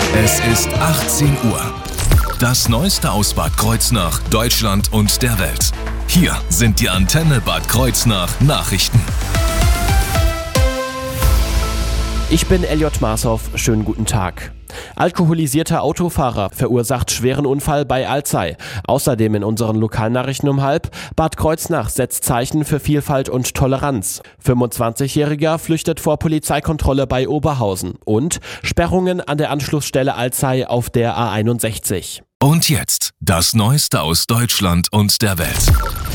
Es ist 18 Uhr. Das Neueste aus Bad Kreuznach, Deutschland und der Welt. Hier sind die Antenne Bad Kreuznach Nachrichten. Ich bin Elliot Marshoff, schönen guten Tag. Alkoholisierter Autofahrer verursacht schweren Unfall bei Alzey. Außerdem in unseren Lokalnachrichten um 12:30: Bad Kreuznach setzt Zeichen für Vielfalt und Toleranz. 25-Jähriger flüchtet vor Polizeikontrolle bei Oberhausen. Und Sperrungen an der Anschlussstelle Alzey auf der A61. Und jetzt das Neueste aus Deutschland und der Welt.